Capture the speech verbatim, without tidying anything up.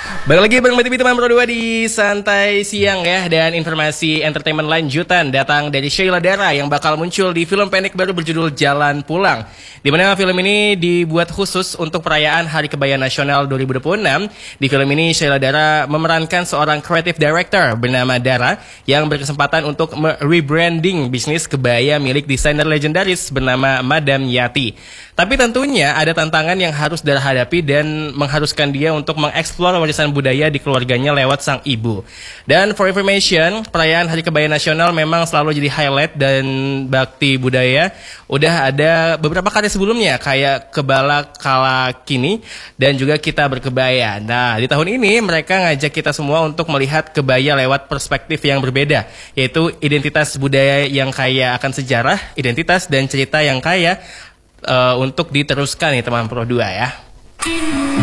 Balik lagi bareng T V teman Pro dua di Santai Siang ya. Dan informasi entertainment lanjutan datang dari Sheila Dara yang bakal muncul di film pendek baru berjudul Jalan Pulang, di mana film ini dibuat khusus untuk perayaan Hari Kebaya Nasional dua ribu dua puluh enam. Di film ini Sheila Dara memerankan seorang creative director bernama Dara yang berkesempatan untuk rebranding bisnis kebaya milik desainer legendaris bernama Madam Yati. Tapi tentunya ada tantangan yang harus Dara hadapi dan mengharuskan dia untuk mengeksplor warisan budaya di keluarganya lewat sang ibu. Dan for information, perayaan Hari Kebaya Nasional memang selalu jadi highlight dan bakti budaya. Udah ada beberapa karya sebelumnya kayak Kebala Kala Kini dan juga Kita Berkebaya. Nah, di tahun ini mereka ngajak kita semua untuk melihat kebaya lewat perspektif yang berbeda, yaitu identitas budaya yang kaya akan sejarah, identitas dan cerita yang kaya uh, untuk diteruskan nih teman Pro dua ya.